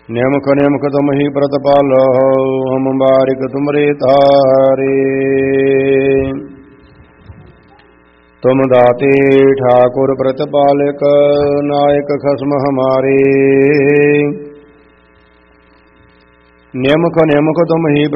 ਨਿਮਖ ਨਿਮਖ ਤੁਮ ਹੀ ਪ੍ਰਤਪਾਲੋ, ਹਮ ਬਾਰਿਕ ਤੁਮਰੇ ਤਾਰੇ। ਤੁਮ ਦਾਤੇ ਠਾकुर ਪ੍ਰਤਪਾਲਕ, ਨਾਇਕ ਖਸਮ ਹਮਾਰੇ। ਨਿਮਖ ਨਿਮਖ ਤੁਮ ਹੀ